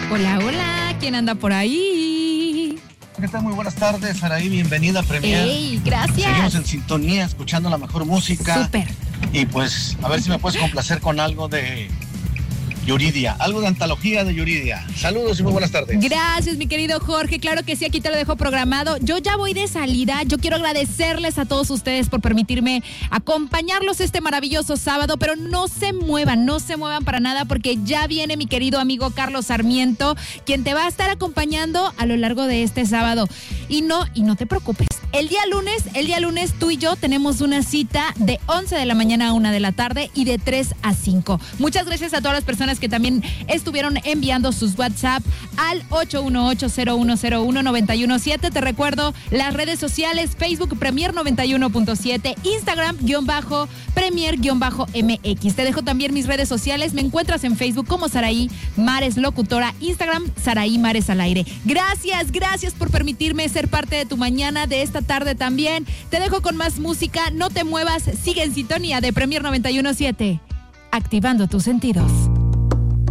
Hola, hola, ¿quién anda por ahí? ¿Qué tal? Muy buenas tardes, Saraí, bienvenida a Premier. ¡Ey, gracias! Seguimos en sintonía, escuchando la mejor música. ¡Súper! Y pues, a ver si me puedes complacer con algo de Yuridia, algo de antología de Yuridia. Saludos y muy buenas tardes. Gracias, mi querido Jorge. Claro que sí, aquí te lo dejo programado. Yo ya voy de salida. Yo quiero agradecerles a todos ustedes por permitirme acompañarlos este maravilloso sábado, pero no se muevan para nada, porque ya viene mi querido amigo Carlos Sarmiento, quien te va a estar acompañando a lo largo de este sábado. Y no te preocupes. El día lunes tú y yo tenemos una cita de 11 de la mañana a 1 de la tarde y de 3 a 5. Muchas gracias a todas las personas que también estuvieron enviando sus WhatsApp al 818-0101-917. Te recuerdo las redes sociales: Facebook Premier 91.7, Instagram _Premier_MX. Te dejo también mis redes sociales. Me encuentras en Facebook como Saraí Mares Locutora, Instagram Saraí Mares al Aire. Gracias por permitirme ser parte de tu mañana, de esta tarde también. Te dejo con más música. No te muevas, sigue en sintonía de Premier 91.7, activando tus sentidos.